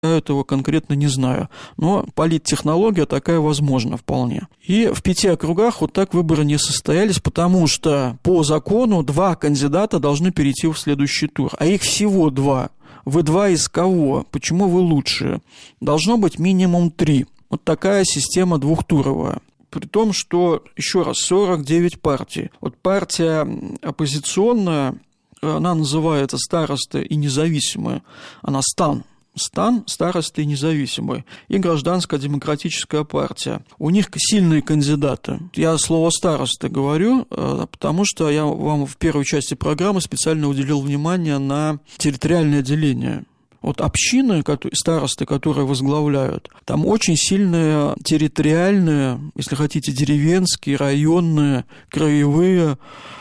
Я этого конкретно не знаю, но политтехнология такая возможна вполне. И в 5 округах вот так выборы не состоялись, потому что по закону 2 кандидата должны перейти в следующий тур, а их всего 2. Вы 2 из кого? Почему вы лучшие? Должно быть минимум 3. Вот такая система двухтуровая. При том, что, еще раз, 49 партий. Вот партия оппозиционная, она называется «Старосты и независимые», она «Стан». Стан, старосты и независимые, и гражданская демократическая партия. У них сильные кандидаты. Я слово старосты говорю, потому что я вам в первой части программы специально уделил внимание на территориальное деление. Вот общины, старосты, которые возглавляют, там очень сильные территориальные, если хотите, деревенские, районные, краевые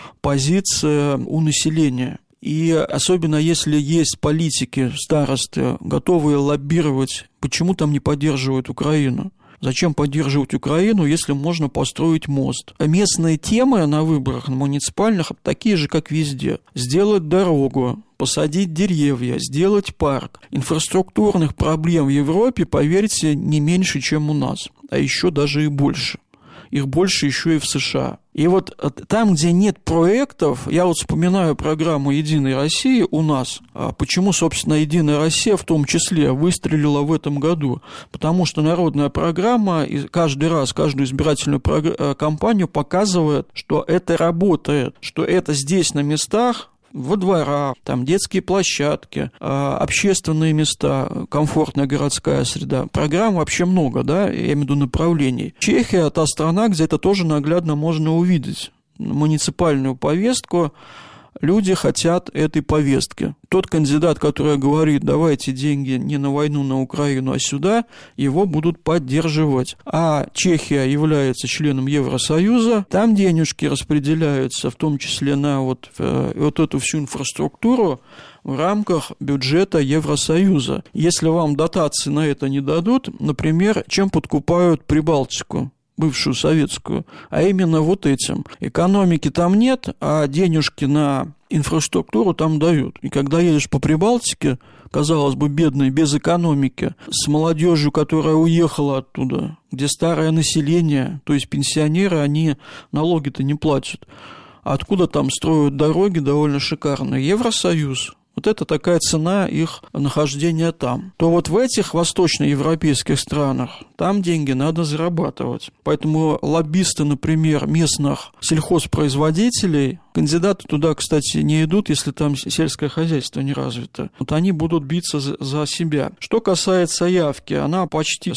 позиции у населения. И особенно если есть политики, старосты, готовые лоббировать, почему там не поддерживают Украину? Зачем поддерживать Украину, если можно построить мост? А местные темы на выборах на муниципальных такие же, как везде. Сделать дорогу, посадить деревья, сделать парк. Инфраструктурных проблем в Европе, поверьте, не меньше, чем у нас, а еще даже и больше. Их больше еще и в США. И вот там, где нет проектов, я вот вспоминаю программу «Единой России» у нас. Почему, собственно, «Единая Россия» в том числе выстрелила в этом году? Потому что народная программа каждый раз, каждую избирательную кампанию показывает, что это работает, что это здесь на местах, во дворах, там детские площадки, общественные места, комфортная городская среда. Программ вообще много, да, я имею в виду направлений. Чехия – та страна, где это тоже наглядно можно увидеть. Муниципальную повестку. Люди хотят этой повестки. Тот кандидат, который говорит, давайте деньги не на войну, на Украину, а сюда, его будут поддерживать. А Чехия является членом Евросоюза, там денежки распределяются, в том числе на вот эту всю инфраструктуру в рамках бюджета Евросоюза. Если вам дотации на это не дадут, например, чем подкупают Прибалтику? Бывшую советскую, а именно вот этим. Экономики там нет, а денежки на инфраструктуру там дают. И когда едешь по Прибалтике, казалось бы, бедной, без экономики, с молодежью, которая уехала оттуда, где старое население, то есть пенсионеры, они налоги-то не платят. А откуда там строят дороги довольно шикарные? Евросоюз. Вот это такая цена их нахождения там. То вот в этих восточноевропейских странах там деньги надо зарабатывать. Поэтому лоббисты, например, местных сельхозпроизводителей, кандидаты туда, кстати, не идут, если там сельское хозяйство не развито. Вот они будут биться за себя. Что касается явки, она почти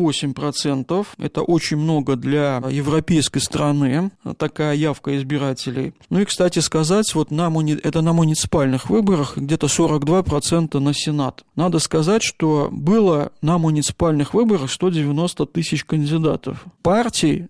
48%. Это очень много для европейской страны, такая явка избирателей. Ну и, кстати сказать, вот это на муниципальных выборах где-то 42% на Сенат. Надо сказать, что было на муниципальных выборах 190 тысяч кандидатов. Партий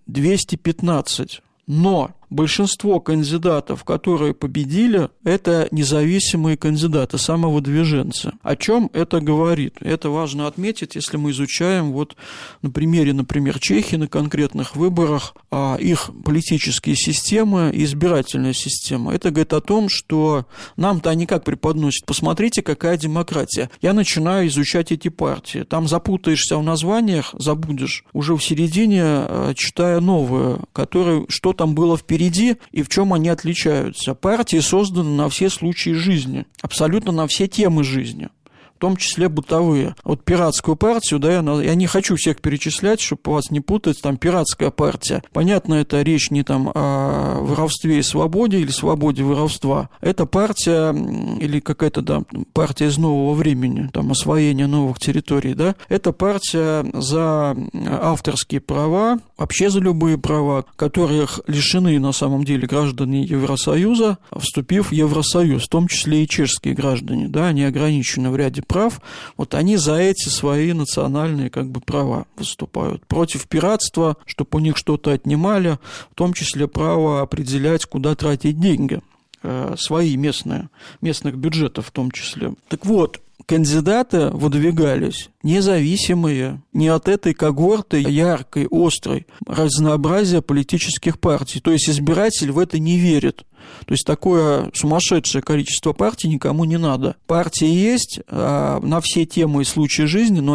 215. Но большинство кандидатов, которые победили, это независимые кандидаты, самовыдвиженцы. О чем это говорит? Это важно отметить, если мы изучаем вот на примере, например, Чехии на конкретных выборах, их политические системы и избирательная система. Это говорит о том, что нам-то они как преподносят. Посмотрите, какая демократия. Я начинаю изучать эти партии. Там запутаешься в названиях, забудешь. Уже в середине, читая новые, что там было впереди и в чем они отличаются. Партии созданы на все случаи жизни, абсолютно на все темы жизни, в том числе бытовые. Вот пиратскую партию, да, я не хочу всех перечислять, чтобы вас не путать, там пиратская партия. Понятно, это речь не там о воровстве и свободе или свободе воровства. Это партия или какая-то, да, партия из нового времени, там освоение новых территорий, да. Это партия за авторские права, вообще за любые права, которых лишены на самом деле граждане Евросоюза, вступив в Евросоюз, в том числе и чешские граждане, да, они ограничены в ряде прав, вот они за эти свои национальные как бы права выступают. Против пиратства, чтобы у них что-то отнимали, в том числе право определять, куда тратить деньги, свои местных бюджетов в том числе. Так вот, кандидаты выдвигались независимые, не от этой когорты яркой, острой, разнообразия политических партий. То есть избиратель в это не верит. То есть такое сумасшедшее количество партий никому не надо. Партии есть на все темы и случаи жизни, но